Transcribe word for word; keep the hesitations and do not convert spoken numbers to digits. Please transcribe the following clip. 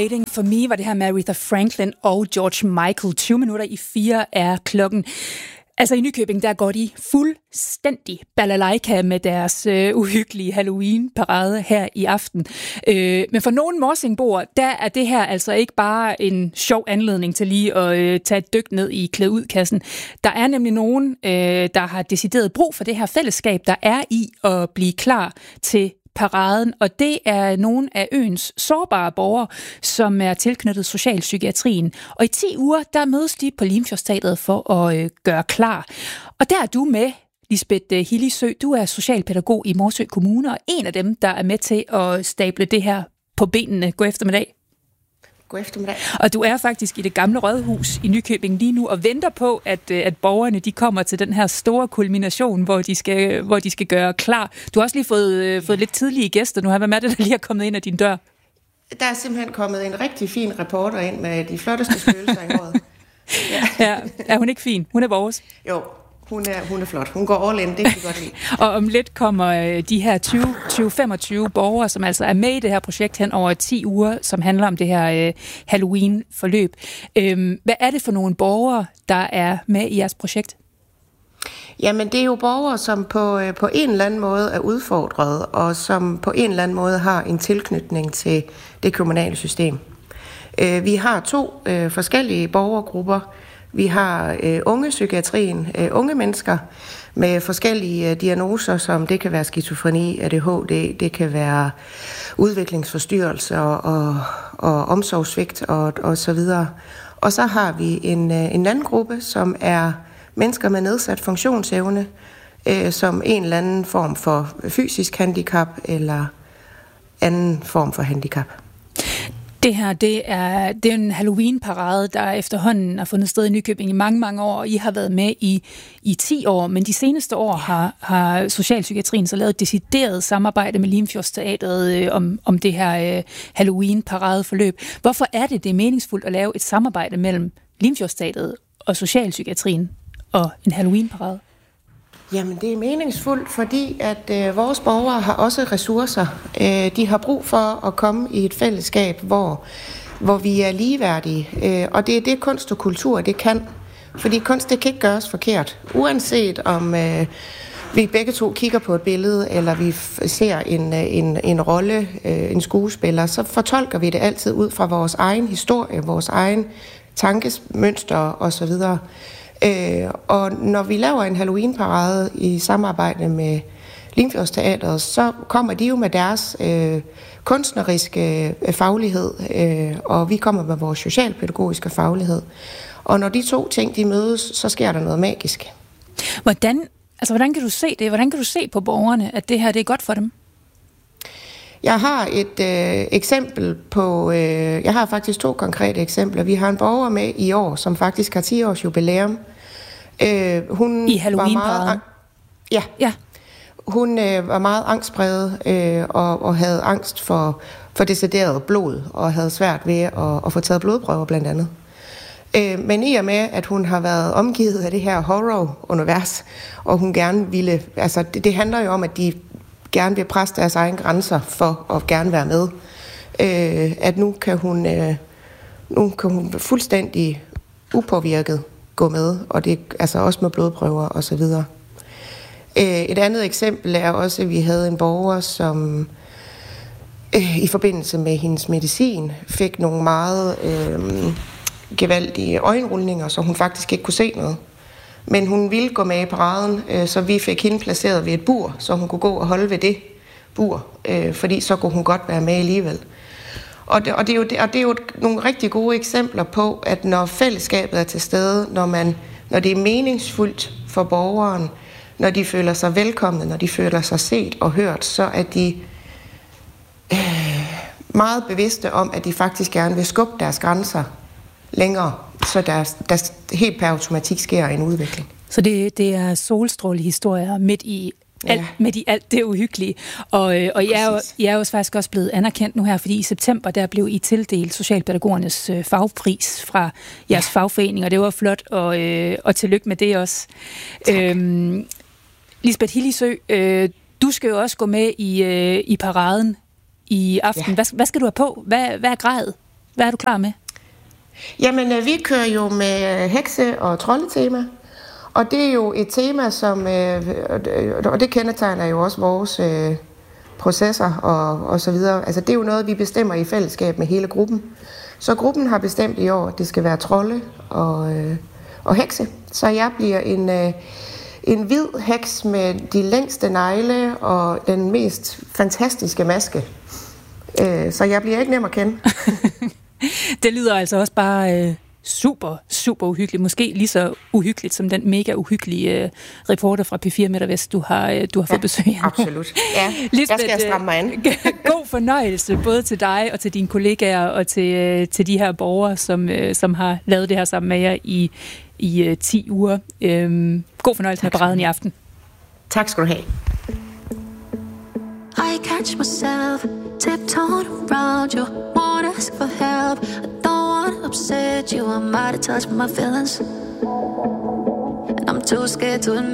Waiting for Me var det her med Aretha Franklin og George Michael. tyve minutter i fire er klokken. Altså i Nykøbing, der går de fuldstændig balalaika med deres øh, uhyggelige Halloween-parade her i aften. Øh, men for nogle morsingboer, der er det her altså ikke bare en sjov anledning til lige at øh, tage et dyk ned i klæd ud-kassen. Der er nemlig nogen, øh, der har decideret brug for det her fællesskab, der er i at blive klar til paraden, og det er nogle af øens sårbare borgere, som er tilknyttet socialpsykiatrien. Og i ti uger, der mødes de på Limfjordsteatret for at øh, gøre klar. Og der er du med, Lisbeth Hillisø. Du er socialpædagog i Morsø Kommune, og en af dem, der er med til at stable det her på benene. God eftermiddag. God eftermiddag. Og du er faktisk i det gamle rådhus i Nykøbing lige nu og venter på, at, at borgerne de kommer til den her store kulmination, hvor de skal, hvor de skal gøre klar. Du har også lige fået, fået lidt tidlige gæster nu. Hvad er det, der lige er kommet ind ad din dør? Der er simpelthen kommet en rigtig fin reporter ind med de flotteste spøgelser i håret. Ja. Ja, er hun ikke fin? Hun er vores. Jo. Hun er, hun er flot. Hun går all in, det kan vi godt lide. Og om lidt kommer de her tyve til femogtyve borgere, som altså er med i det her projekt hen over ti uger, som handler om det her øh, Halloween-forløb. Øhm, hvad er det for nogle borgere, der er med i jeres projekt? Jamen, det er jo borgere, som på, øh, på en eller anden måde er udfordret, og som på en eller anden måde har en tilknytning til det kommunale system. Øh, vi har to øh, forskellige borgergrupper. Vi har øh, unge psykiatrien, øh, unge mennesker med forskellige øh, diagnoser, som det kan være skizofreni, A D H D, det kan være udviklingsforstyrrelser og, og omsorgssvigt og, og så videre. Og så har vi en, øh, en anden gruppe, som er mennesker med nedsat funktionsevne, øh, som en eller anden form for fysisk handicap eller anden form for handicap. Det her, det er, det er en Halloween-parade, der efterhånden har fundet sted i Nykøbing i mange, mange år, og I har været med i, i ti år, men de seneste år har, har socialpsykiatrien så lavet et decideret samarbejde med Limfjordsteatret øh, om, om det her øh, Halloween-paradeforløb. Hvorfor er det, det er meningsfuldt at lave et samarbejde mellem Limfjordsteatret og socialpsykiatrien og en Halloween-parade? Jamen, det er meningsfuldt, fordi at øh, vores borgere har også ressourcer. Øh, de har brug for at komme i et fællesskab, hvor, hvor vi er ligeværdige. Øh, og det er det, kunst og kultur, det kan. Fordi kunst, det kan ikke gøres forkert. Uanset om øh, vi begge to kigger på et billede, eller vi f- ser en, en, en rolle, øh, en skuespiller, så fortolker vi det altid ud fra vores egen historie, vores egen tankemønster osv., Øh, og når vi laver en Halloween-parade i samarbejde med Limfjordsteatret, så kommer de jo med deres øh, kunstneriske øh, faglighed, øh, og vi kommer med vores socialpædagogiske faglighed. Og når de to ting de mødes, så sker der noget magisk. Hvordan, altså, hvordan kan du se det? Hvordan kan du se på borgerne, at det her det er godt for dem? Jeg har et øh, eksempel på, øh, jeg har faktisk to konkrete eksempler. Vi har en borger med i år, som faktisk har ti års jubilæum. Øh, hun I Halloween-paraden? Ja. ja. Hun øh, var meget angstpræget øh, og, og havde angst for, for decideret blod, og havde svært ved at, at få taget blodprøver blandt andet. Øh, men i og med, at hun har været omgivet af det her horror-univers, og hun gerne ville, altså det, det handler jo om, at de gerne vil presse deres egne grænser for at gerne være med. Øh, at nu kan hun øh, nu kan hun fuldstændig upåvirket gå med, og det altså også med blodprøver og så videre. Øh, et andet eksempel er også, at vi havde en borger, som øh, i forbindelse med hendes medicin fik nogle meget øh, gevaldige øjenrulninger, så hun faktisk ikke kunne se noget. Men hun ville gå med i paraden, øh, så vi fik hende placeret ved et bur, så hun kunne gå og holde ved det bur, øh, fordi så kunne hun godt være med alligevel. Og det, og, det er jo, og det er jo nogle rigtig gode eksempler på, at når fællesskabet er til stede, når, man, når det er meningsfuldt for borgeren, når de føler sig velkomne, når de føler sig set og hørt, så er de øh, meget bevidste om, at de faktisk gerne vil skubbe deres grænser længere, så der, der helt per automatik sker en udvikling. Så det, det er solstrålehistorier midt i alt, ja. midt i alt det uhyggelige. Og, og I, er jo, I er jo faktisk også blevet anerkendt nu her, fordi i september der blev I tildelt Socialpædagogernes øh, fagpris fra jeres ja. fagforening, og det var flot, og, øh, og tillykke med det også. Øhm, Lisbeth Hillisø, øh, du skal jo også gå med i, øh, i paraden i aften. Ja. Hvad, hvad skal du have på? Hvad, hvad er grejet? Hvad er du klar med? Jamen, øh, vi kører jo med hekse- og troldetema. Og det er jo et tema, som, øh, og det kendetegner jo også vores øh, processer og, og så videre. Altså, det er jo noget, vi bestemmer i fællesskab med hele gruppen. Så gruppen har bestemt i år, at det skal være trolde og, øh, og hekse. Så jeg bliver en, øh, en hvid heks med de længste negle og den mest fantastiske maske. Øh, så jeg bliver ikke nem at kende. Det lyder altså også bare øh, super, super uhyggeligt. Måske lige så uhyggeligt som den mega uhyggelige øh, reporter fra P fire Midtvest, du har, øh, du har fået ja, besøg af. Absolut. Ja, Lisbeth, der skal jeg stramme mig an. God fornøjelse både til dig og til dine kollegaer og til, øh, til de her borgere, som, øh, som har lavet det her sammen med jer i, i øh, ti uger. Øh, god fornøjelse tak med paraden i aften. Tak skal du have. I catch myself tiptoeing around you, won't ask for help. I don't want to upset you, I'm out of touch with my feelings, and I'm too scared to admit